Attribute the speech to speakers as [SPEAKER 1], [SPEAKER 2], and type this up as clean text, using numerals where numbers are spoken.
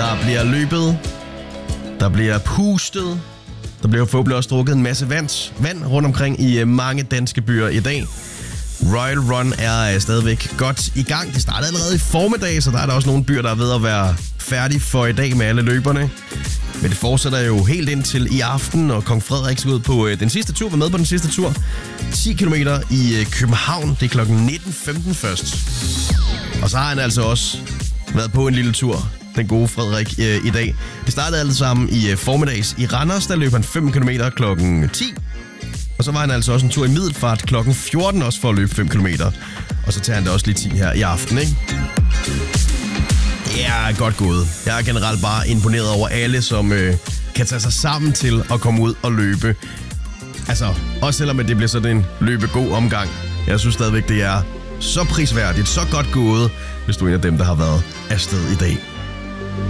[SPEAKER 1] Der bliver løbet. Der bliver pustet. Der bliver forhåbentlig også drukket en masse vand rundt omkring i mange danske byer i dag. Royal Run er stadigvæk godt i gang. Det startede allerede i formiddag, så der er der også nogle byer, der er ved at være færdige for i dag med alle løberne. Men det fortsætter jo helt indtil i aften, og Kong Frederik skal ud på den sidste tur. Var med på den sidste tur. 10 km i København. Det er kl. 19.15 først. Og så har han altså også været på en lille tur, den gode Frederik, i dag. Det startede alle sammen i formiddags i Randers. Der løb han 5 km klokken 10. Og så var han altså også en tur i Middelfart klokken 14 også for at løbe 5 km. Og så tager han det også lige 10 her i aften, ikke? Ja, godt gået. Jeg er generelt bare imponeret over alle, som kan tage sig sammen til at komme ud og løbe. Altså, også selvom det bliver sådan en løbegod omgang. Jeg synes stadigvæk, det er så prisværdigt, så godt gået, hvis du er en af dem, der har været afsted i dag.